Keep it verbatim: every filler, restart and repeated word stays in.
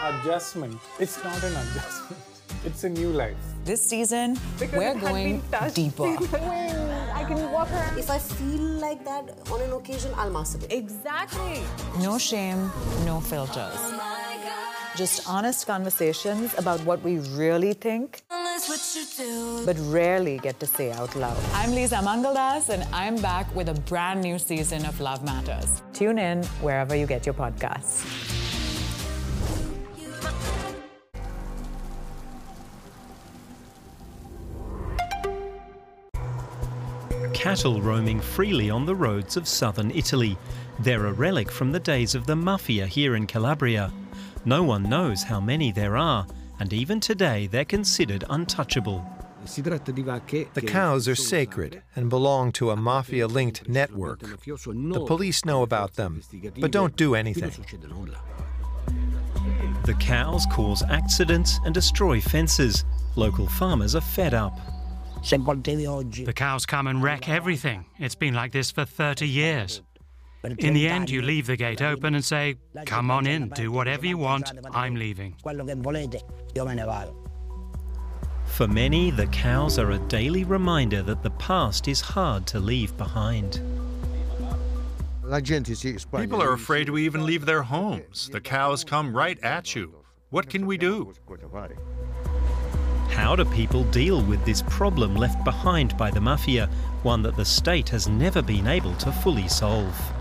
adjustment. It's not an adjustment. It's a new life. This season, because we're going deeper. I can walk around. If I feel like that on an occasion, I'll masturbate. Exactly. No shame, no filters. Just honest conversations about what we really think, but rarely get to say out loud. I'm Lisa Mangaldas, and I'm back with a brand new season of Love Matters. Tune in wherever you get your podcasts. Cattle roaming freely on the roads of southern Italy. They're a relic from the days of the mafia here in Calabria. No one knows how many there are, and even today they're considered untouchable. The cows are sacred and belong to a mafia-linked network. The police know about them, but don't do anything. The cows cause accidents and destroy fences. Local farmers are fed up. The cows come and wreck everything. It's been like this for thirty years. In the end, you leave the gate open and say, come on in, do whatever you want, I'm leaving. For many, the cows are a daily reminder that the past is hard to leave behind. People are afraid to even leave their homes. The cows come right at you. What can we do? How do people deal with this problem left behind by the mafia, one that the state has never been able to fully solve?